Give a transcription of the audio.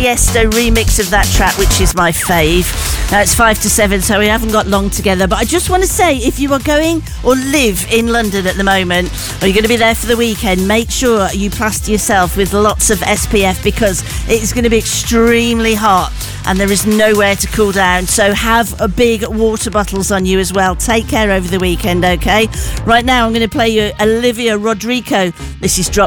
Tiesto remix of that track, which is my fave. Now it's 5 to 7, so we haven't got long together. But I just want to say, if you are going or live in London at the moment, or you're going to be there for the weekend, make sure you plaster yourself with lots of SPF, because it's going to be extremely hot and there is nowhere to cool down. So have a big water bottles on you as well. Take care over the weekend, okay? Right now I'm going to play you Olivia Rodrigo. This is Drop